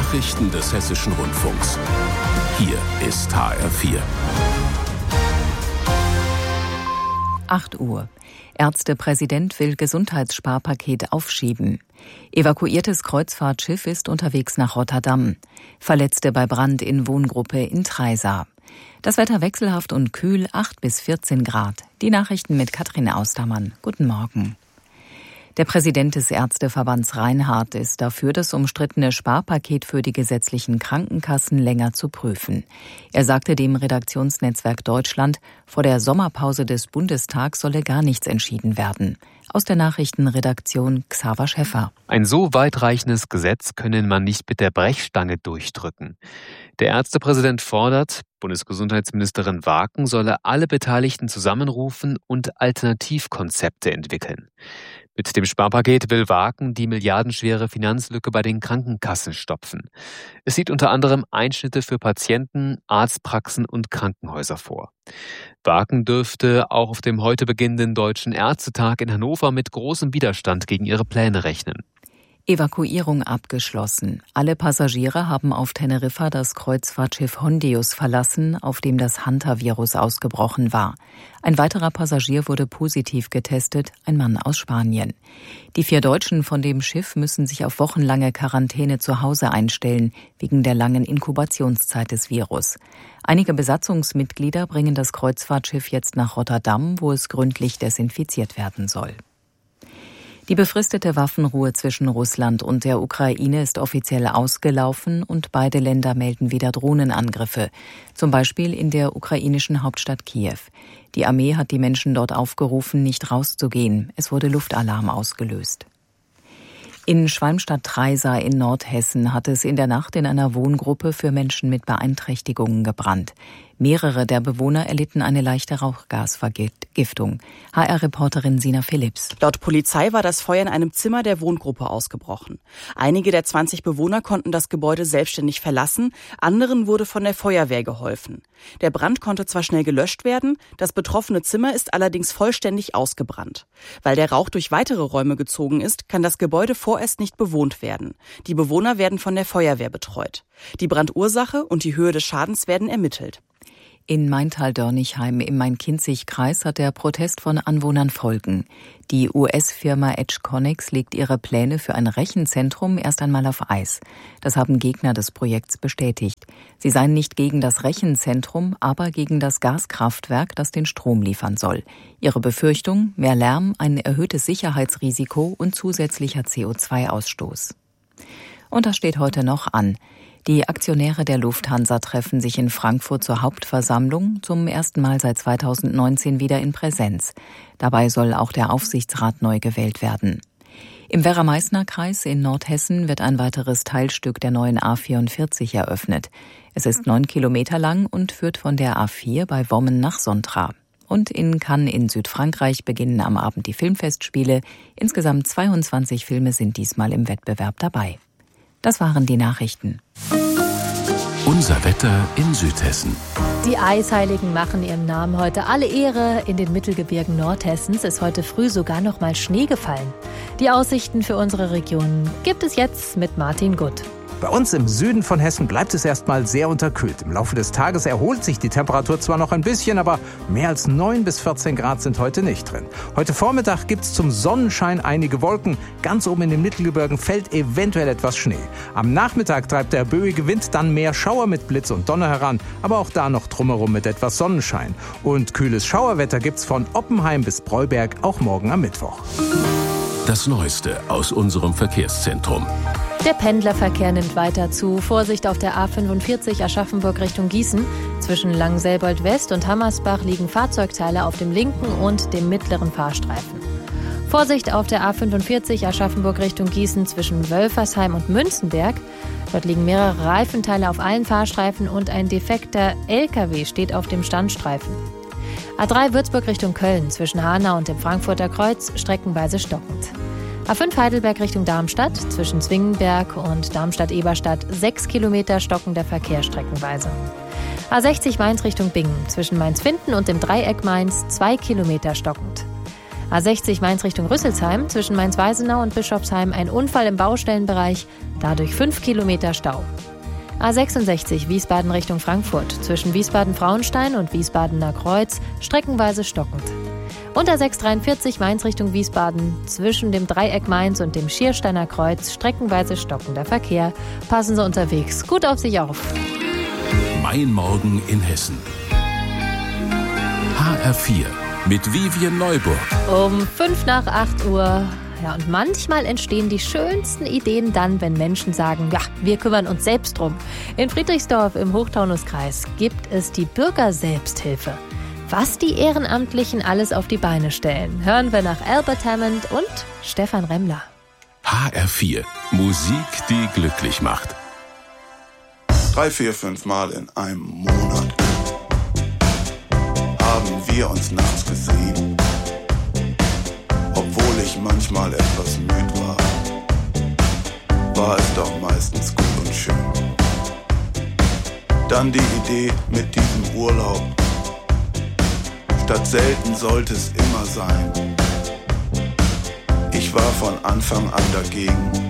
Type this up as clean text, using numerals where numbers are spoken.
Nachrichten des Hessischen Rundfunks. Hier ist HR4. 8 Uhr. Ärztepräsident will Gesundheitssparpaket aufschieben. Evakuiertes Kreuzfahrtschiff ist unterwegs nach Rotterdam. Verletzte bei Brand in Wohngruppe in Treisa. Das Wetter wechselhaft und kühl, 8 bis 14 Grad. Die Nachrichten mit Katrin Austermann. Guten Morgen. Der Präsident des Ärzteverbands Reinhardt ist dafür, das umstrittene Sparpaket für die gesetzlichen Krankenkassen länger zu prüfen. Er sagte dem Redaktionsnetzwerk Deutschland, vor der Sommerpause des Bundestags solle gar nichts entschieden werden. Aus der Nachrichtenredaktion Xaver Schäffer. Ein so weitreichendes Gesetz könne man nicht mit der Brechstange durchdrücken. Der Ärztepräsident fordert, Bundesgesundheitsministerin Waaken solle alle Beteiligten zusammenrufen und Alternativkonzepte entwickeln. Mit dem Sparpaket will Waaken die milliardenschwere Finanzlücke bei den Krankenkassen stopfen. Es sieht unter anderem Einschnitte für Patienten, Arztpraxen und Krankenhäuser vor. Waaken dürfte auch auf dem heute beginnenden Deutschen Ärztetag in Hannover mit großem Widerstand gegen ihre Pläne rechnen. Evakuierung abgeschlossen. Alle Passagiere haben auf Teneriffa das Kreuzfahrtschiff Hondius verlassen, auf dem das Hantavirus ausgebrochen war. Ein weiterer Passagier wurde positiv getestet, ein Mann aus Spanien. Die 4 Deutschen von dem Schiff müssen sich auf wochenlange Quarantäne zu Hause einstellen, wegen der langen Inkubationszeit des Virus. Einige Besatzungsmitglieder bringen das Kreuzfahrtschiff jetzt nach Rotterdam, wo es gründlich desinfiziert werden soll. Die befristete Waffenruhe zwischen Russland und der Ukraine ist offiziell ausgelaufen und beide Länder melden wieder Drohnenangriffe, zum Beispiel in der ukrainischen Hauptstadt Kiew. Die Armee hat die Menschen dort aufgerufen, nicht rauszugehen. Es wurde Luftalarm ausgelöst. In Schwalmstadt-Treisa in Nordhessen hat es in der Nacht in einer Wohngruppe für Menschen mit Beeinträchtigungen gebrannt. Mehrere der Bewohner erlitten eine leichte Rauchgasvergiftung. HR-Reporterin Sina Philipps. Laut Polizei war das Feuer in einem Zimmer der Wohngruppe ausgebrochen. Einige der 20 Bewohner konnten das Gebäude selbstständig verlassen, anderen wurde von der Feuerwehr geholfen. Der Brand konnte zwar schnell gelöscht werden, das betroffene Zimmer ist allerdings vollständig ausgebrannt. Weil der Rauch durch weitere Räume gezogen ist, kann das Gebäude vorerst nicht bewohnt werden. Die Bewohner werden von der Feuerwehr betreut. Die Brandursache und die Höhe des Schadens werden ermittelt. In Maintal-Dörnigheim im Main-Kinzig-Kreis hat der Protest von Anwohnern Folgen. Die US-Firma Edgeconix legt ihre Pläne für ein Rechenzentrum erst einmal auf Eis. Das haben Gegner des Projekts bestätigt. Sie seien nicht gegen das Rechenzentrum, aber gegen das Gaskraftwerk, das den Strom liefern soll. Ihre Befürchtung: mehr Lärm, ein erhöhtes Sicherheitsrisiko und zusätzlicher CO2-Ausstoß. Und das steht heute noch an. Die Aktionäre der Lufthansa treffen sich in Frankfurt zur Hauptversammlung, zum ersten Mal seit 2019 wieder in Präsenz. Dabei soll auch der Aufsichtsrat neu gewählt werden. Im Werra-Meißner-Kreis in Nordhessen wird ein weiteres Teilstück der neuen A44 eröffnet. Es ist 9 Kilometer lang und führt von der A4 bei Wommen nach Sontra. Und in Cannes in Südfrankreich beginnen am Abend die Filmfestspiele. Insgesamt 22 Filme sind diesmal im Wettbewerb dabei. Das waren die Nachrichten. Unser Wetter in Südhessen. Die Eisheiligen machen ihrem Namen heute alle Ehre. In den Mittelgebirgen Nordhessens ist heute früh sogar noch mal Schnee gefallen. Die Aussichten für unsere Region gibt es jetzt mit Martin Gutt. Bei uns im Süden von Hessen bleibt es erstmal sehr unterkühlt. Im Laufe des Tages erholt sich die Temperatur zwar noch ein bisschen, aber mehr als 9 bis 14 Grad sind heute nicht drin. Heute Vormittag gibt's zum Sonnenschein einige Wolken. Ganz oben in den Mittelgebirgen fällt eventuell etwas Schnee. Am Nachmittag treibt der böige Wind dann mehr Schauer mit Blitz und Donner heran, aber auch da noch drumherum mit etwas Sonnenschein. Und kühles Schauerwetter gibt's von Oppenheim bis Breuberg auch morgen am Mittwoch. Das Neueste aus unserem Verkehrszentrum. Der Pendlerverkehr nimmt weiter zu. Vorsicht auf der A45 Aschaffenburg Richtung Gießen. Zwischen Langenselbold West und Hammersbach liegen Fahrzeugteile auf dem linken und dem mittleren Fahrstreifen. Vorsicht auf der A45 Aschaffenburg Richtung Gießen zwischen Wölfersheim und Münzenberg. Dort liegen mehrere Reifenteile auf allen Fahrstreifen und ein defekter LKW steht auf dem Standstreifen. A3 Würzburg Richtung Köln zwischen Hanau und dem Frankfurter Kreuz streckenweise stockend. A5 Heidelberg Richtung Darmstadt zwischen Zwingenberg und Darmstadt-Eberstadt 6 Kilometer stockender Verkehr streckenweise. A60 Mainz Richtung Bingen zwischen Mainz-Finden und dem Dreieck Mainz 2 Kilometer stockend. A60 Mainz Richtung Rüsselsheim, zwischen Mainz-Weisenau und Bischofsheim ein Unfall im Baustellenbereich, dadurch 5 Kilometer Stau. A66 Wiesbaden Richtung Frankfurt, zwischen Wiesbaden-Frauenstein und Wiesbadener Kreuz, streckenweise stockend. Und A643 Mainz Richtung Wiesbaden, zwischen dem Dreieck Mainz und dem Schiersteiner Kreuz, streckenweise stockender Verkehr. Passen Sie unterwegs gut auf sich auf. Mein Morgen in Hessen. HR4 mit Vivien Neuburg. Um 7:55. Ja, und manchmal entstehen die schönsten Ideen dann, wenn Menschen sagen, ja, wir kümmern uns selbst drum. In Friedrichsdorf im Hochtaunuskreis gibt es die Bürgerselbsthilfe. Was die Ehrenamtlichen alles auf die Beine stellen, hören wir nach Albert Hammond und Stefan Remmler. HR4, Musik, die glücklich macht. 3, 4, 5 Mal in einem Monat haben wir uns nachts gesehen. Obwohl ich manchmal etwas müde war es doch meistens gut und schön. Dann die Idee mit diesem Urlaub. Statt selten sollte es immer sein. Ich war von Anfang an dagegen.